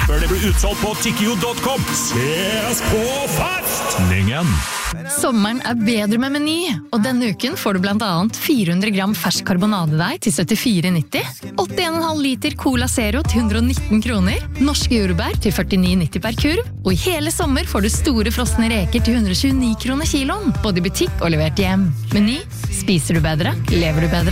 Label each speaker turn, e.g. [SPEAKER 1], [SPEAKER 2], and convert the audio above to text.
[SPEAKER 1] før det blir utsolgt på tikkio.com. Ses på festningen!
[SPEAKER 2] Sommeren er bedre med Meny, og denne uken får du blant annet 400 gram fersk karbonadedeig til 74,90, 81,5 liter Cola Zero til 119 kroner, norske jordbær til 49,90 per kurv, og i hele sommer får du store frosne reker til 129 kroner kiloen, både i butikk og levert hjem. Meny, spiser du bedre, lever du bedre.